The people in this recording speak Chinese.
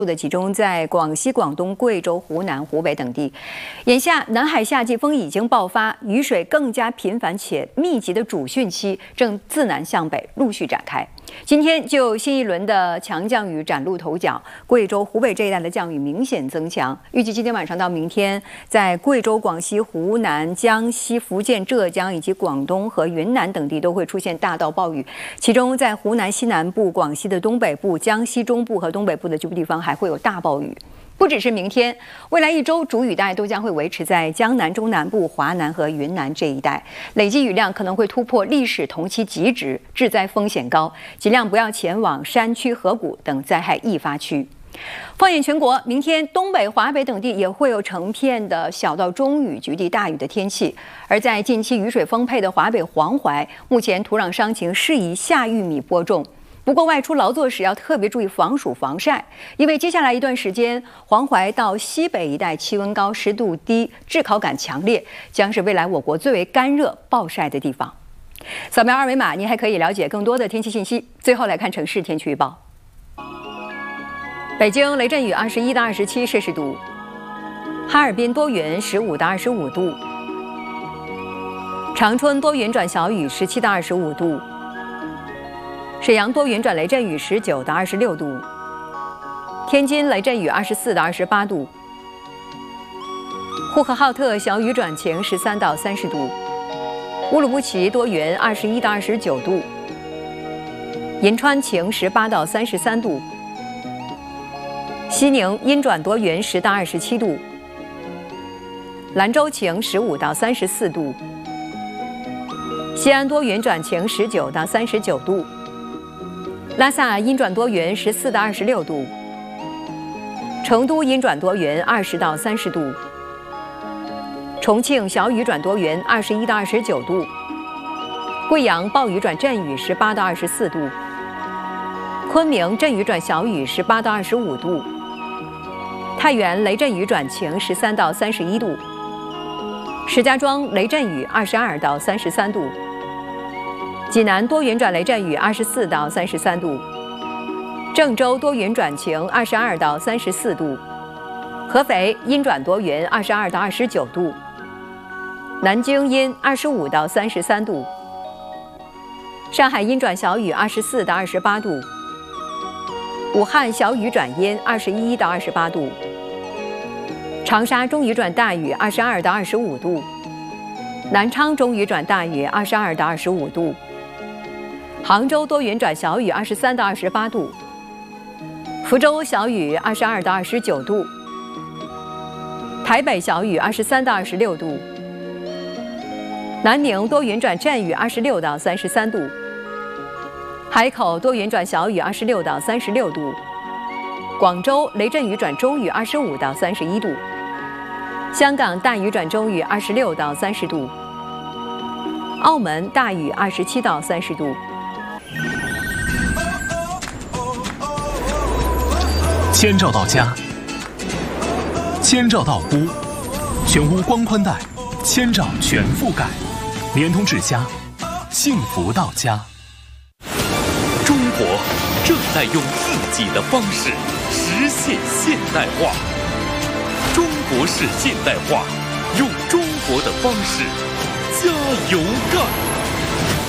的集中在广西、广东、贵州、湖南、湖北等地。眼下，南海夏季风已经爆发，雨水更加频繁且密集的主汛期正自南向北陆续展开。今天就新一轮的强降雨崭露头角，贵州、湖北这一带的降雨明显增强。预计今天晚上到明天，在贵州、广西、湖南、江西、福建、浙江以及广东和云南等地都会出现大到暴雨，其中在湖南西南部、广西的东北部、江西中部和东北部的局部地方还会有大暴雨。不只是明天，未来一周主雨带都将会维持在江南、中南部、华南和云南这一带，累计雨量可能会突破历史同期极值，致灾风险高，尽量不要前往山区、河谷等灾害易发区。放眼全国，明天东北、华北等地也会有成片的小到中雨、局地大雨的天气。而在近期雨水丰沛的华北黄淮，目前土壤伤情适宜下玉米播种。不过，外出劳作时要特别注意防暑防晒，因为接下来一段时间，黄淮到西北一带气温高、湿度低、炙烤感强烈，将是未来我国最为干热、暴晒的地方。扫描二维码，您还可以了解更多的天气信息。最后来看城市天气预报：北京雷阵雨21到27摄氏度，哈尔滨多云15到25度，长春多云转小雨17到25度。沈阳多云转雷阵雨19到26度，天津雷阵雨24到28度，呼和浩特小雨转晴13到30度，乌鲁木齐多云21到29度，银川晴18到33度，西宁阴转多云10到27度，兰州晴15到34度，西安多云转晴19到39度。拉萨阴转多云14到26度，成都阴转多云20到30度，重庆小雨转多云21到29度，贵阳暴雨转阵雨18到24度，昆明阵雨转小雨18到25度，太原雷阵雨转晴13到31度，石家庄雷阵雨22到33度。济南多云转雷阵雨24到33度，郑州多云转晴22到34度，合肥阴转多云22到29度，南京阴25到33度，上海阴转小雨24到28度，武汉小雨转阴21到28度，长沙中雨转大雨22到25度，南昌中雨转大雨22到25度，杭州多云转小雨23到28度，福州小雨22到29度，台北小雨23到26度，南宁多云转阵雨26到33度，海口多云转小雨26到36度，广州雷阵雨转中雨25到31度，香港大雨转中雨26到30度，澳门大雨27到30度。 千兆到家，千兆到屋，全屋光宽带，千兆全覆盖，联通至家，幸福到家。 中国正在用自己的方式实现现代化，中国式现代化，用中国的方式加油干。